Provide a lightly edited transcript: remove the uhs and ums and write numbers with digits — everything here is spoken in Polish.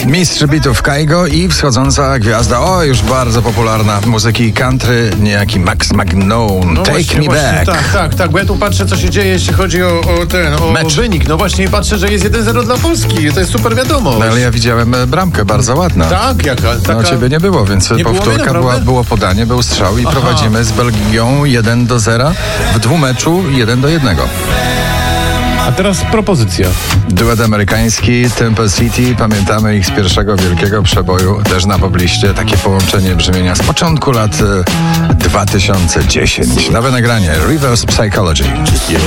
Mistrz bitów Kygo i wschodząca gwiazda, już bardzo popularna muzyki country, niejaki Max Magnone, Take Me Back. Tak, bo ja tu patrzę, co się dzieje, jeśli chodzi o wynik. No właśnie, i patrzę, że jest 1-0 dla Polski. To jest super wiadomość. No ale ja widziałem bramkę, bardzo ładna. Tak, jaka? No ciebie nie było, więc nie powtórka było podanie, był strzał i prowadzimy z Belgią 1-0, w dwumeczu 1-1. A teraz propozycja. Duet amerykański Temple City, pamiętamy ich z pierwszego wielkiego przeboju, też na pobliście, takie połączenie brzmienia z początku lat 2010. Nowe nagranie, Reverse Psychology.